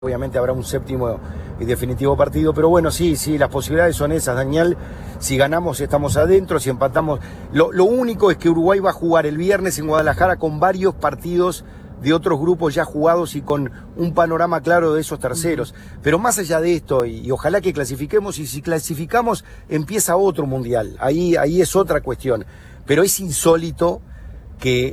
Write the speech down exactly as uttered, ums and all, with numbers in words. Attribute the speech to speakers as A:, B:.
A: Obviamente habrá un séptimo y definitivo partido, pero bueno, sí, sí, las posibilidades son esas, Daniel. Si ganamos estamos adentro, si empatamos... Lo, lo único es que Uruguay va a jugar el viernes en Guadalajara con varios partidos de otros grupos ya jugados y con un panorama claro de esos terceros. Pero más allá de esto, y, y ojalá que clasifiquemos, y si clasificamos empieza otro mundial, ahí, ahí es otra cuestión. Pero es insólito que